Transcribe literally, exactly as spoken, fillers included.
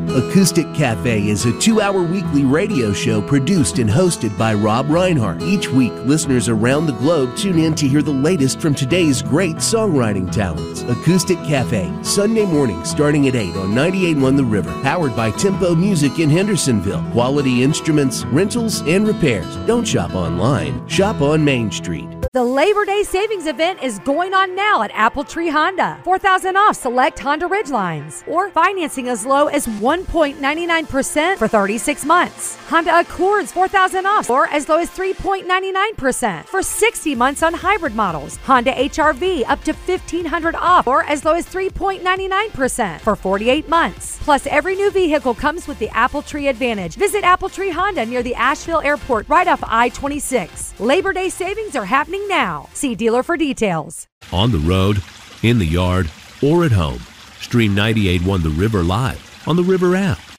Acoustic Cafe is a two-hour weekly radio show produced and hosted by Rob Reinhardt. Each week, listeners around the globe tune in to hear the latest from today's great songwriting talents. Acoustic Cafe, Sunday morning starting at eight on ninety-eight point one The River. Powered by Tempo Music in Hendersonville. Quality instruments, rentals, and repairs. Don't shop online. Shop on Main Street. The Labor Day Savings Event is going on now at Apple Tree Honda. four thousand dollars off select Honda Ridgelines. Or financing as low as one point nine nine percent for thirty-six months. Honda Accords four thousand dollars off or as low as three point nine nine percent for sixty months on hybrid models. Honda H R V up to fifteen hundred dollars off or as low as three point nine nine percent for forty-eight months. Plus, every new vehicle comes with the Apple Tree Advantage. Visit Apple Tree Honda near the Asheville Airport right off I twenty-six. Labor Day savings are happening now. See dealer for details. On the road, in the yard, or at home. Stream ninety-eight point one The River live on the River app.